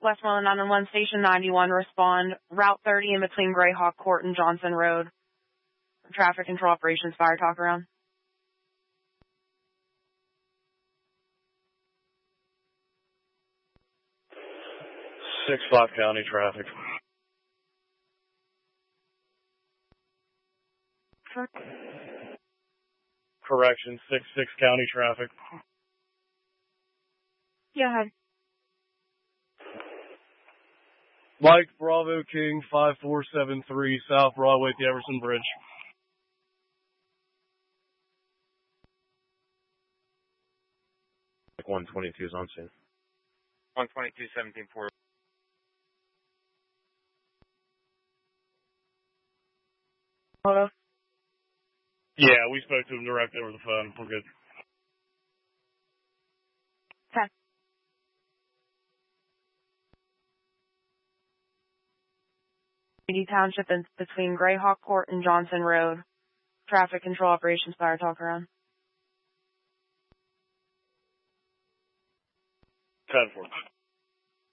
Westmoreland 911 Station 91, respond. Route 30 in between Greyhawk Court and Johnson Road. Traffic control operations, fire talk around. 6-5 county traffic. Correction, 6-6 county traffic. Go ahead. Mike Bravo King 5473 South Broadway at the Everson Bridge. Like 122 is on scene. 122-17-4. Hello? Yeah, we spoke to him direct over the phone. We're good. Okay. Township in between Greyhawk Court and Johnson Road. Traffic control operations, fire talk around. 10-4.